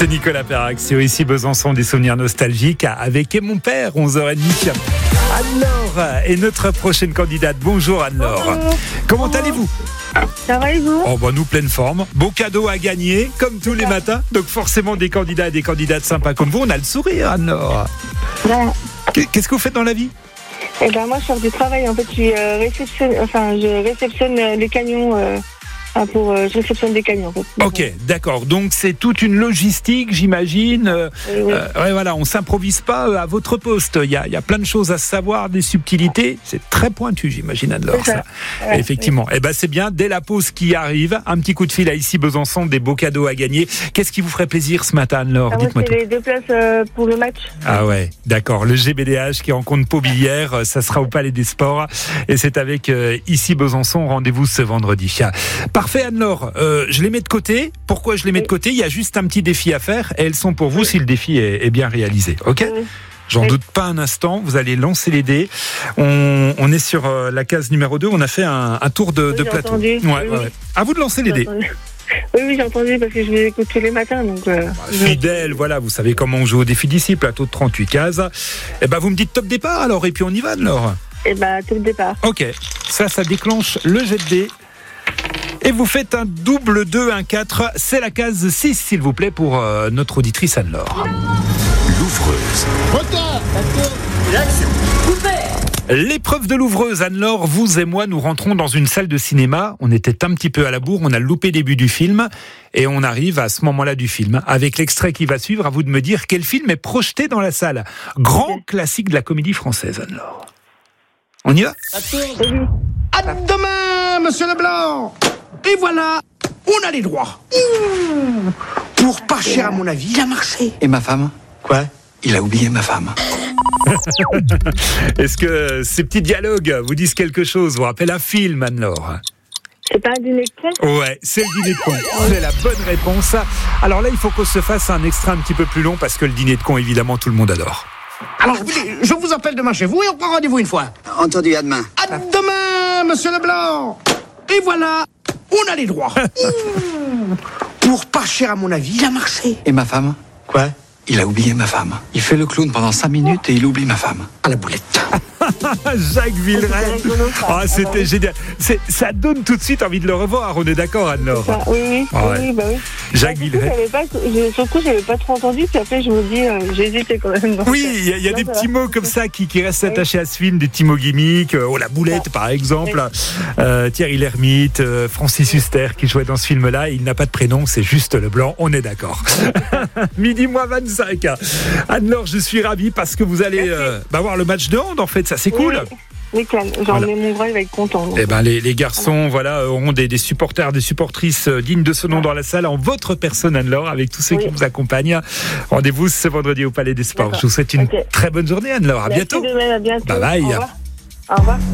C'était Nicolas Perrax, ici Besançon, des souvenirs nostalgiques avec mon père, 11h30. Anne-Laure est notre prochaine candidate. Bonjour Anne-Laure. Bonjour. Comment allez-vous ? Ça va et vous ? Oh bah nous, pleine forme. Beau cadeau à gagner, comme tous les matins. Donc forcément des candidats et des candidates sympas comme vous. On a le sourire, Anne-Laure. Ouais. Qu'est-ce que vous faites dans la vie ? Eh ben moi je sors du travail. En fait je suis je réceptionne les camions. Je réceptionne des camions en fait. Ok, d'accord. Donc c'est toute une logistique, j'imagine. Oui. Ouais, voilà, on s'improvise pas à votre poste. Il y a plein de choses à savoir, des subtilités. C'est très pointu, j'imagine, Anne-Laure. C'est ça. Ouais, Effectivement. Eh ben c'est bien. Dès la pause qui arrive, un petit coup de fil à ici Besançon, des beaux cadeaux à gagner. Qu'est-ce qui vous ferait plaisir ce matin, Anne-Laure ? Moi Dites-moi c'est tout. les 2 places pour le match. Ah ouais, d'accord. Le GBDH qui rencontre Paubilière, ça sera au Palais des Sports. Et c'est avec ici Besançon. Rendez-vous ce vendredi. Parfait, Anne-Laure. Je les mets de côté. Pourquoi je les mets de côté ? Il y a juste un petit défi à faire. Et elles sont pour vous si le défi est bien réalisé. Ok ? Oui. J'en doute pas un instant. Vous allez lancer les dés. On est sur la case numéro 2. On a fait un tour de J'ai plateau. entendu. Ouais. Oui. À vous de lancer les dés. Oui, j'ai entendu parce que je vous écoute tous les matins. Donc, Fidèle, voilà, vous savez comment on joue au défi d'ici, plateau de 38 cases. Eh ben, vous me dites top départ alors, et puis on y va, Anne-Laure. Et tout le départ. Ok, ça déclenche le jet de dés. Et vous faites un double 2, un 4. C'est la case 6, s'il vous plaît, pour notre auditrice Anne-Laure. L'ouvreuse. L'épreuve de l'ouvreuse, Anne-Laure, vous et moi, nous rentrons dans une salle de cinéma. On était un petit peu à la bourre, on a loupé le début du film. Et on arrive à ce moment-là du film. Avec l'extrait qui va suivre, à vous de me dire quel film est projeté dans la salle. Grand classique de la comédie française, Anne-Laure. On y va ? À demain, monsieur Leblanc. Et voilà, on a les droits. Pour pas cher à mon avis, il a marché. Et ma femme ? Quoi ? Il a oublié ma femme. Est-ce que ces petits dialogues vous disent quelque chose, vous rappellent un film, Anne-Laure ? C'est pas un dîner de con ? Ouais, c'est le dîner de con. C'est la bonne réponse. Alors là, il faut qu'on se fasse un extrait un petit peu plus long parce que le dîner de con, évidemment, tout le monde adore. Alors, je vous appelle demain chez vous et on prend rendez-vous une fois. Entendu, à demain. À demain, monsieur Leblanc. Et voilà, on a les droits. Pour pas cher à mon avis, il a marché. Et ma femme ? Quoi ? Il a oublié ma femme. Il fait le clown pendant 5 minutes et il oublie ma femme. À la boulette. Jacques Villeray. C'est rigolo, ça. Ah, c'était génial. Ça donne tout de suite envie de le revoir. On est d'accord, Anne-Laure ? Oui. Ah ouais. Oui. Jacques Villeray. Surtout, j'avais pas trop entendu. Puis après, je me dis, j'ai hésité quand même. Donc, Oui, il y a des petits mots comme ça qui restent attachés à ce film, des petits mots gimmicks. La boulette, par exemple. Thierry Lhermitte, Francis Huster qui jouait dans ce film-là. Il n'a pas de prénom, c'est juste Leblanc. On est d'accord. Midi moins 25. Anne-Laure, je suis ravi parce que vous allez voir le match de hand, en fait. Ça, c'est cool. Nickel. Voilà. Mon bras, il va être content. Donc. Eh ben, les garçons, auront des supporters, des supportrices dignes de ce nom dans la salle, en votre personne, Anne-Laure, avec tous ceux qui vous accompagnent. Rendez-vous ce vendredi au Palais des Sports. D'accord. Je vous souhaite une très bonne journée, Anne-Laure. À bientôt. Merci de même, à bientôt. Bye bye. Au revoir. Au revoir.